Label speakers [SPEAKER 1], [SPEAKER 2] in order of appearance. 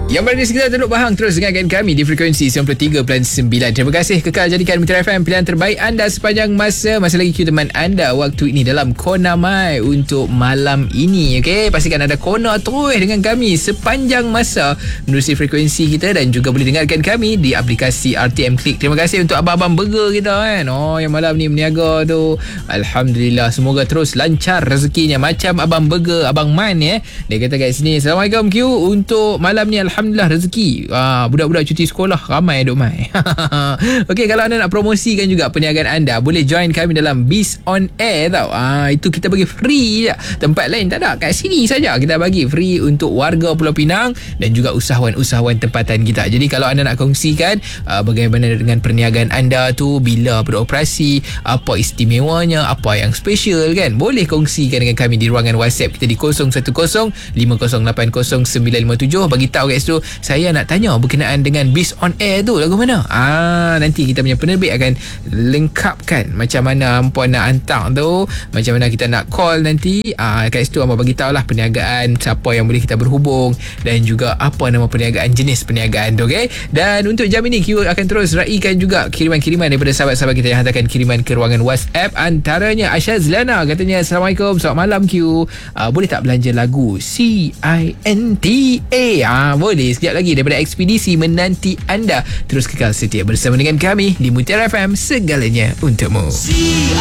[SPEAKER 1] Yang berada di sekitar Teluk Bahang, terus dengarkan kami di frekuensi 93.9. Terima kasih kekal jadikan Mitra FM pilihan terbaik anda sepanjang masa. Masih lagi queue teman anda waktu ini dalam Kona Mai untuk malam ini. Okey, pastikan anda kona terus dengan kami sepanjang masa menerusi frekuensi kita, dan juga boleh dengarkan kami di aplikasi RTM Click. Terima kasih untuk abang-abang burger kita kan. Oh, yang malam ni berniaga tu. Alhamdulillah, semoga terus lancar rezekinya macam abang burger, abang Man Dia kata kat sini, Assalamualaikum Q, untuk malam ni Alhamdulillah rezeki. Budak-budak cuti sekolah ramai duk mai. Okey, kalau anda nak promosikan juga perniagaan anda, boleh join kami dalam Biz on Air tau. Itu kita bagi free je. Tempat lain tak ada. Kat sini saja kita bagi free untuk warga Pulau Pinang dan juga usahawan-usahawan tempatan kita. Jadi kalau anda nak kongsikan bagaimana dengan perniagaan anda tu, bila beroperasi, apa istimewanya, apa yang special kan, boleh kongsikan dengan kami di ruangan WhatsApp kita di 011050800957. Bagi tahu guys tu, saya nak tanya berkenaan dengan Biz on Air tu lagu mana. Nanti kita punya penerbit akan lengkapkan macam mana hampa nak hantar tu, macam mana kita nak call nanti. Kat situ hampa bagi tahulah perniagaan, siapa yang boleh kita berhubung, dan juga apa nama perniagaan, jenis perniagaan tu. Okay? Dan untuk jam ini Q akan terus raikan juga kiriman-kiriman daripada sahabat-sahabat kita yang hantarkan kiriman ke ruangan WhatsApp. Antaranya Aisyah Zlana katanya, Assalamualaikum, selamat malam Q, boleh tak belanja lagu CINTA? Boleh, sekejap lagi daripada Ekspedisi menanti anda. Terus kekal setia bersama dengan kami di Mutiara FM, segalanya untukmu.